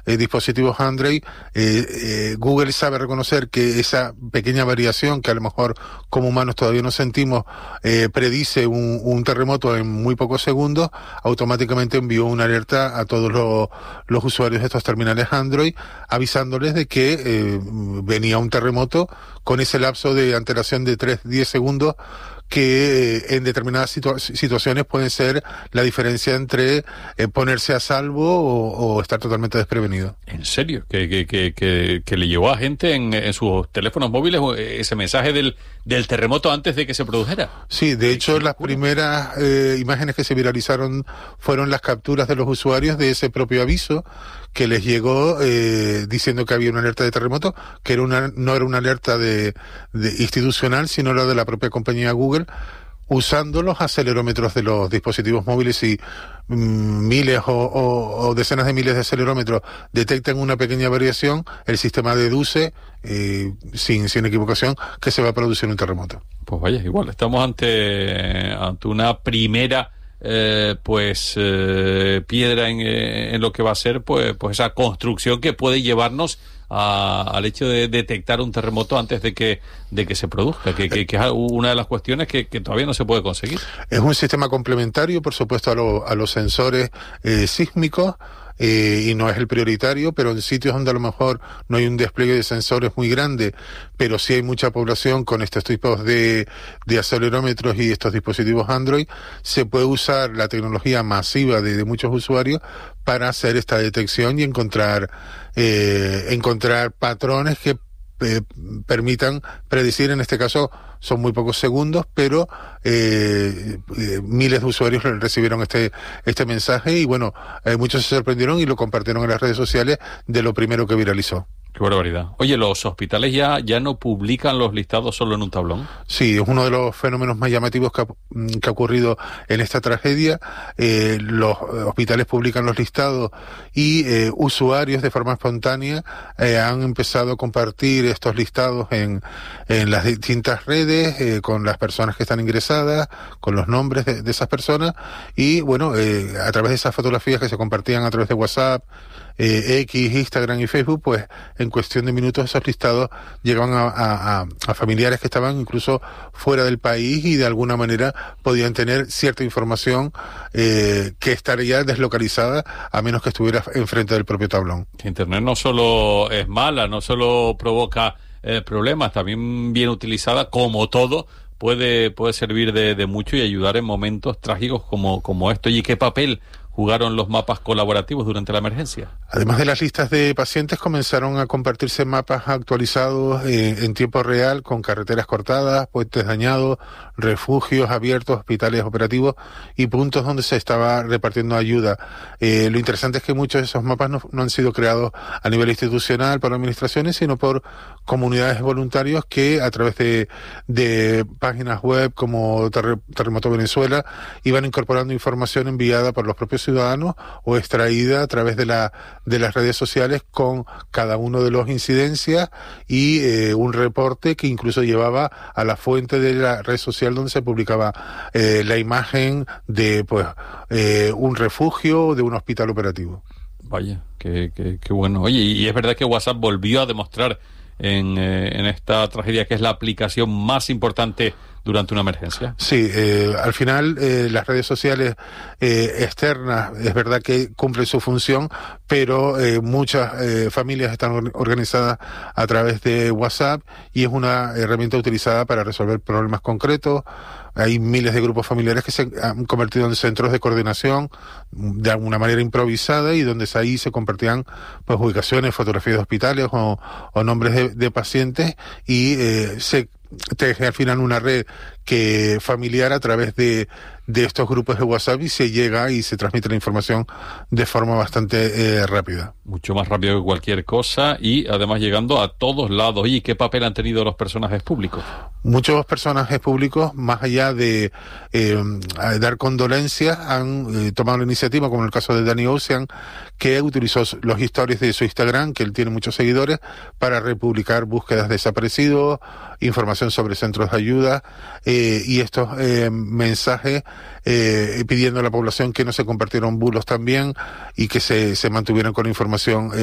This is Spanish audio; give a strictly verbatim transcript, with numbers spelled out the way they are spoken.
eh, dispositivos Android, eh, eh, Google sabe reconocer que esa pequeña variación que a lo mejor como humanos todavía no sentimos, eh, predice un, un terremoto en muy pocos segundos, automáticamente envió una alerta a todos los, los usuarios de estos terminales Android, avisándoles de que eh, venía un terremoto con ese lapso de antelación de tres a diez segundos que eh, en determinadas situa- situaciones pueden ser la diferencia entre eh, ponerse a salvo o, o estar totalmente desprevenido. ¿En serio? ¿Que, que, que, que, que le llegó a gente en, en sus teléfonos móviles ese mensaje del, del terremoto antes de que se produjera? Sí, de hecho las primeras eh, imágenes que se viralizaron fueron las capturas de los usuarios de ese propio aviso que les llegó eh, diciendo que había una alerta de terremoto, que era una, no era una alerta de, de institucional, sino la de la propia compañía Google, usando los acelerómetros de los dispositivos móviles y mm, miles o, o, o decenas de miles de acelerómetros detectan una pequeña variación, el sistema deduce, eh, sin, sin equivocación, que se va a producir un terremoto. Pues vaya, igual, estamos ante, ante una primera Eh, pues eh, piedra en, en lo que va a ser pues, pues esa construcción que puede llevarnos a, al hecho de detectar un terremoto antes de que de que se produzca, que, que, que es una de las cuestiones que, que todavía no se puede conseguir. Es un sistema complementario, por supuesto, a, lo, a los sensores eh, sísmicos. Eh, y no es el prioritario, pero en sitios donde a lo mejor no hay un despliegue de sensores muy grande, pero sí hay mucha población con estos tipos de, de acelerómetros y estos dispositivos Android, se puede usar la tecnología masiva de, de muchos usuarios para hacer esta detección y encontrar, eh, encontrar patrones que eh, permitan predecir. En este caso son muy pocos segundos, pero eh, eh, miles de usuarios recibieron este este mensaje y bueno, eh, muchos se sorprendieron y lo compartieron en las redes sociales de lo primero que viralizó. Qué barbaridad. Oye, ¿los hospitales ya, ya no publican los listados solo en un tablón? Sí, es uno de los fenómenos más llamativos que ha, que ha ocurrido en esta tragedia. Eh, los hospitales publican los listados y eh, usuarios de forma espontánea eh, han empezado a compartir estos listados en, en las distintas redes, eh, con las personas que están ingresadas, con los nombres de, de esas personas y bueno, eh, a través de esas fotografías que se compartían a través de WhatsApp, Eh, X, Instagram y Facebook, pues en cuestión de minutos esos listados llegaban a, a, a familiares que estaban incluso fuera del país y de alguna manera podían tener cierta información eh, que estaría deslocalizada a menos que estuviera enfrente del propio tablón. Internet no solo es mala, no solo provoca eh, problemas, también bien utilizada, como todo, puede, puede servir de, de mucho y ayudar en momentos trágicos como, como esto. ¿Y qué papel jugaron los mapas colaborativos durante la emergencia? Además de las listas de pacientes, comenzaron a compartirse mapas actualizados eh, en tiempo real con carreteras cortadas, puentes dañados, refugios abiertos, hospitales operativos y puntos donde se estaba repartiendo ayuda. Eh, lo interesante es que muchos de esos mapas no, no han sido creados a nivel institucional por administraciones, sino por comunidades de voluntarios que a través de, de páginas web como Terre, Terremoto Venezuela iban incorporando información enviada por los propios ciudadanos o extraída a través de la de las redes sociales con cada uno de los incidencias y eh, un reporte que incluso llevaba a la fuente de la red social donde se publicaba eh, la imagen de pues eh, un refugio o de un hospital operativo. Vaya, qué, qué, qué bueno. Oye, y es verdad que WhatsApp volvió a demostrar en, eh, en esta tragedia que es la aplicación más importante durante una emergencia. Sí, eh, al final eh, las redes sociales eh, externas es verdad que cumplen su función, pero eh, muchas eh, familias están organizadas a través de WhatsApp y es una herramienta utilizada para resolver problemas concretos. Hay miles de grupos familiares que se han convertido en centros de coordinación de alguna manera improvisada y donde ahí se compartían pues ubicaciones, fotografías de hospitales o, o nombres de, de pacientes y eh, se teje al final una red que familiar a través de, de estos grupos de WhatsApp y se llega y se transmite la información de forma bastante eh, rápida. Mucho más rápido que cualquier cosa y además llegando a todos lados. ¿Y qué papel han tenido los personajes públicos? Muchos personajes públicos, más allá de eh, dar condolencias, han eh, tomado la iniciativa, como en el caso de Danny Ocean, que utilizó los stories de su Instagram, que él tiene muchos seguidores, para republicar búsquedas de desaparecidos, información sobre centros de ayuda eh, y estos eh, mensajes eh, pidiendo a la población que no se compartieran bulos también y que se, se mantuvieran con información